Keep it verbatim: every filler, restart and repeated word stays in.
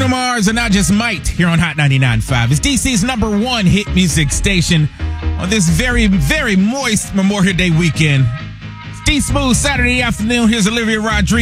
Bruno Mars and I Just Might here on Hot ninety-nine point five. It's D C's number one hit music station on this very, very moist Memorial Day weekend. It's D Smooth Saturday afternoon. Here's Olivia Rodrigo.